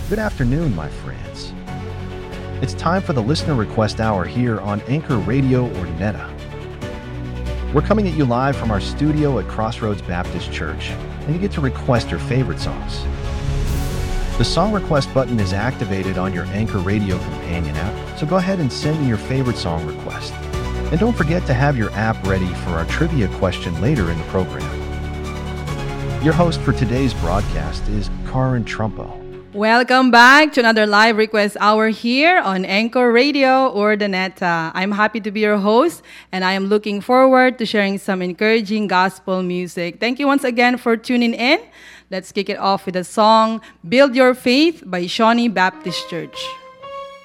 Good afternoon, my friends. It's time for the Listener Request Hour here on Anchor Radio Ordineta. We're coming at you live from our studio at Crossroads Baptist Church, and you get to request your favorite songs. The song request button is activated on your Anchor Radio companion app, so go ahead and send in your favorite song request. And don't forget to have your app ready for our trivia question later in the program. Your host for today's broadcast is Karen Trumpo. Welcome back to another live request hour here on Anchor Radio Ordineta. I'm happy to be your host, and I am looking forward to sharing some encouraging gospel music. Thank you once again for tuning in. Let's kick it off with the song Build Your Faith by Shawnee Baptist Church.